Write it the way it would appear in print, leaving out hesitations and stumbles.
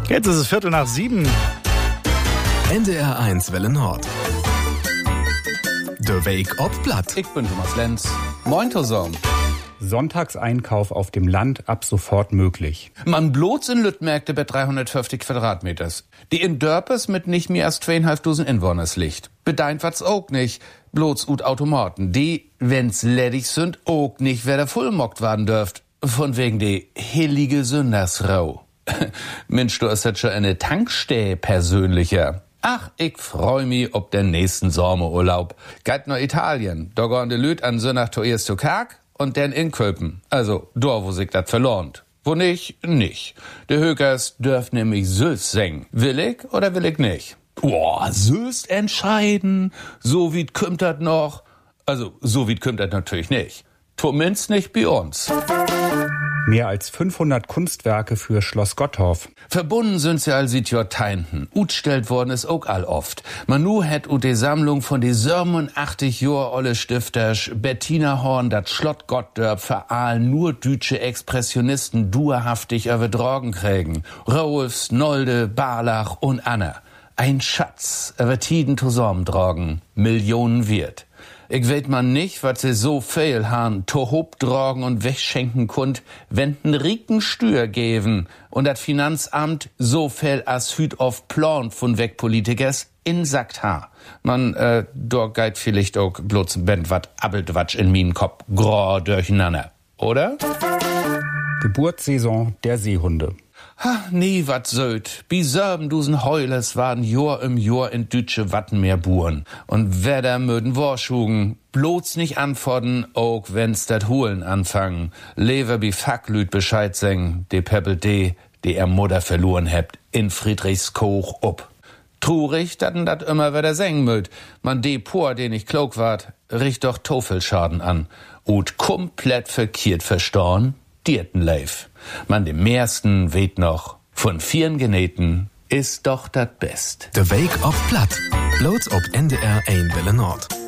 Jetzt ist es 6:15. NDR 1 Welle Nord. Der Weg ob Blatt. Ich bin Thomas Lenz. Moin zusammen. Sonntagseinkauf auf dem Land ab sofort möglich. Man bloß in Lüttmärkte bei 350 Quadratmeters. Die in Dörpers mit nicht mehr als 2.500 Inwoners liegt. Bedeint wat's auch nicht. Bloß ut Automaten, die, wenn's ledig sind, auch nicht wer der vollmockt werden dürft. Von wegen die heilige Sündersrau. Mensch, du hast jetzt schon eine Tankstelle persönlicher. Ach, ich freu mich ob den nächsten Sommerurlaub. Geht nach Italien. Da gehen die Lüt an Sonntag zuerst zu Karg und dann in Köpen. Also, da wo sich das verlohnt. Wo nicht, nicht. Der Hökers dürft nämlich süß singen. Will ich oder will ich nicht? Boah, süß entscheiden. So wie kümmt das noch? Also, so wie kümmt das natürlich nicht. Zumindest nicht bei uns. Mehr als 500 Kunstwerke für Schloss Gottorf. Verbunden sind sie all seit Jahrtausenden. Utstellt worden ist auch all oft. Manu hat die Sammlung von die 87 Jahre olle Stifters Bettina Horn dat Schlott Gottdörp für all nur deutsche Expressionisten dauerhaftig über Drogen kriegen. Rolfs, Nolde, Barlach und Anna. Ein Schatz über Tiden zusammendrogen. Millionen wert. Ich weet man nicht, wat sie so viel han tohob drogen und wegschenken kund, wenn den rieken Stür geben und dat Finanzamt so viel as hüt auf Plan von Wegpolitikers in Sackt ha. Man, dort geit vielleicht auch bloß bend wat Abbeltwatsch in mien Kopf grau durcheinander, oder? Geburtssaison der Seehunde. Ha, nie wat söd. Bi 7.000 Heulers waren Jahr im Jahr in deutsche Wattenmeer buren. Und wer da möden warschugen, bloß nicht antworten, auch wenn's dat Holen anfangen. Lever bi Facklüt Bescheid singen, de Peppel die er Mutter verloren hebt, in Friedrichskoch up. Trurig, datten dat immer wieder singen möd. Man de Por, den ich klug ward, riecht doch Tofelschaden an. Und komplett verkehrt verstorn, dierten Leif. Man dem meisten weht noch, von 4 Geneten ist doch dat Best. Der Weg ob Blatt. Bloß ob NDR 1 Welle Nord.